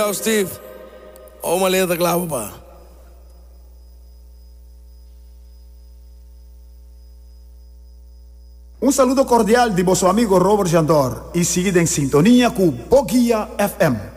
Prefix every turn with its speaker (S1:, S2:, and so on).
S1: jou, Steve. Oma leert klaar, papa.
S2: Un saludo cordial de vosso amigo Robert Jandor y sigue en sintonía con Bogia FM.